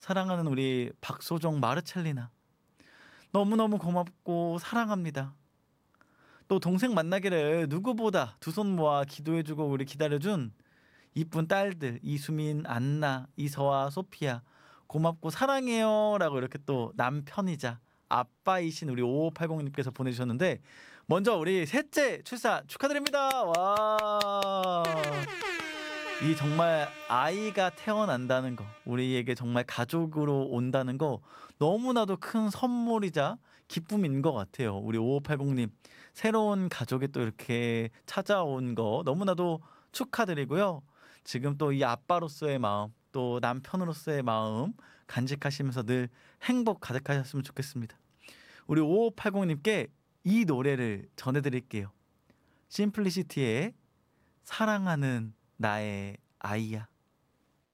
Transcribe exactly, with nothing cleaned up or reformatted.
사랑하는 우리 박소정 마르첼리나 너무너무 고맙고 사랑합니다. 또 동생 만나기를 누구보다 두 손 모아 기도해주고 우리 기다려준 이쁜 딸들 이수민, 안나, 이서아, 소피아 고맙고 사랑해요 라고 이렇게 또 남편이자 아빠이신 우리 오오팔공님께서 보내주셨는데 먼저 우리 셋째 출산 축하드립니다. 와, 이 정말 아이가 태어난다는 거, 우리에게 정말 가족으로 온다는 거 너무나도 큰 선물이자 기쁨인 것 같아요. 우리 오오팔공님 새로운 가족이 또 이렇게 찾아온 거 너무나도 축하드리고요. 지금 또 이 아빠로서의 마음, 또 남편으로서의 마음 간직하시면서 늘 행복 가득하셨으면 좋겠습니다. 우리 오오팔공님께 이 노래를 전해드릴게요. 심플리시티의 사랑하는 나의 아이야.